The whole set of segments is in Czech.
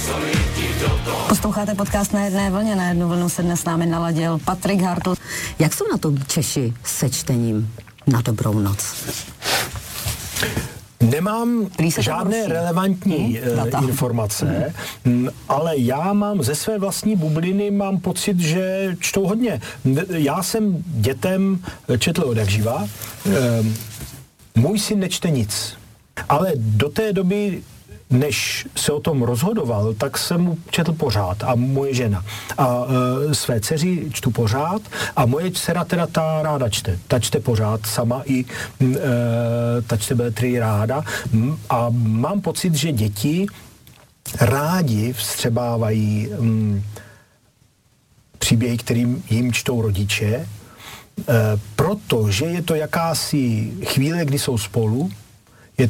Posloucháte podcast Na jedné vlně. Na jednu vlnu se dnes s námi naladil Patrik Hartl. Jak jsou na tom Češi se čtením na dobrou noc? Nemám žádné relevantní informace, ale já mám ze své vlastní bubliny mám pocit, že čtou hodně. Já jsem dětem četl odjakživa. Můj syn nečte nic, ale do té doby, než se o tom rozhodoval, tak jsem mu četl pořád a moje žena. A své dceři čtu pořád a moje dcera teda ta ráda čte. Ta čte pořád sama i ta čte beletrii ráda a mám pocit, že děti rádi vstřebávají příběhy, kterým jim čtou rodiče, protože je to jakási chvíle, kdy jsou spolu, je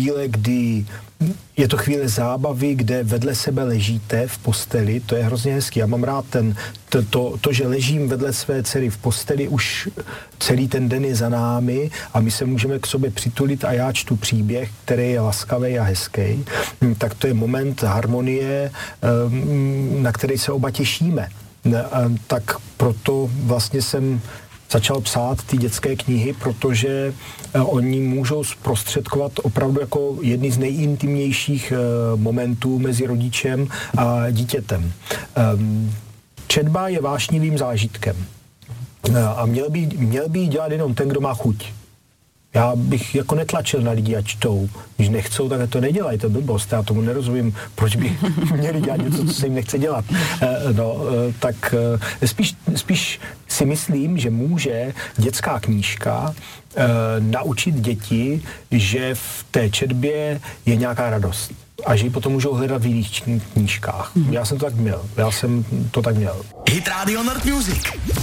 to chvíle zábavy, kde vedle sebe ležíte v posteli, to je hrozně hezký. Já mám rád to, že ležím vedle své dcery v posteli, už celý ten den je za námi a my se můžeme k sobě přitulit a já čtu příběh, který je laskavý a hezký. Tak to je moment harmonie, na který se oba těšíme. Tak proto vlastně jsem začal psát ty dětské knihy, protože oni můžou zprostředkovat opravdu jako jedny z nejintimnějších momentů mezi rodičem a dítětem. Četba je vášnivým zážitkem a měl by dělat jenom ten, kdo má chuť. Já bych jako netlačil na lidi, ať čtou. Když nechcou, tak to nedělají, to je blbost. Já tomu nerozumím, proč by měli dělat něco, co se jim nechce dělat. Tak spíš si myslím, že může dětská knížka naučit děti, že v té četbě je nějaká radost. A že ji potom můžou hledat v jiných knížkách. Já jsem to tak měl. Hit Radio Nord Music.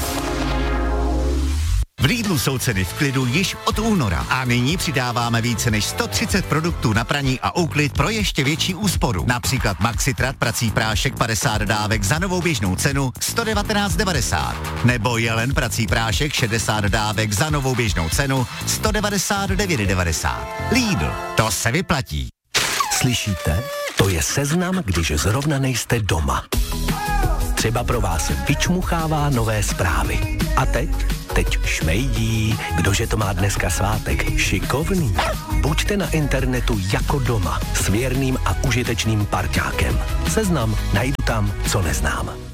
V Lidlu jsou ceny v klidu již od února a nyní přidáváme více než 130 produktů na praní a úklid pro ještě větší úsporu. Například Maxitrat prací prášek 50 dávek za novou běžnou cenu 119,90 nebo Jelen prací prášek 60 dávek za novou běžnou cenu 199,90. Lidl, to se vyplatí. Slyšíte? To je seznam, když zrovna nejste doma. Třeba pro vás vyčmuchává nové zprávy. A teď šmejdí, kdože to má dneska svátek, šikovný. Buďte na internetu jako doma, s věrným a užitečným parťákem. Seznam najdu tam, co neznám.